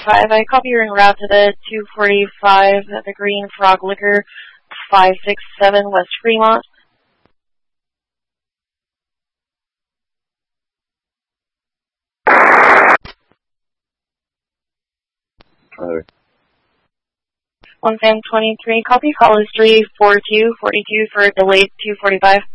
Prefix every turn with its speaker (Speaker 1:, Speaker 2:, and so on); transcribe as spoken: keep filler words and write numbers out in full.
Speaker 1: five, I copy you're en route to the two forty-five at the Green Frog Liquor, five six seven West Fremont.
Speaker 2: Alright.
Speaker 1: one fan twenty-three, copy call history four two forty-two for delayed two forty-five.